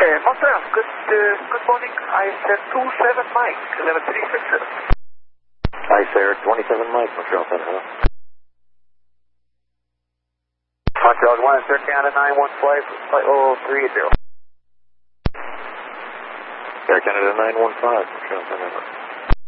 Montreal, good morning. I said 27 Mike, 11367. Hi, sir. 27 Mike, Montreal Center. Hello. Montreal 1, sir. Canada 91 flight 030. Air Canada 915, Montreal Center.